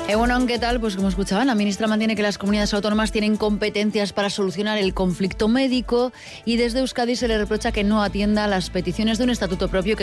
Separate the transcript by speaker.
Speaker 1: Bueno, ¿qué tal? Pues como escuchaban, la ministra mantiene que las comunidades autónomas tienen competencias para solucionar el conflicto médico y desde Euskadi se le reprocha que no atienda las peticiones de un estatuto propio que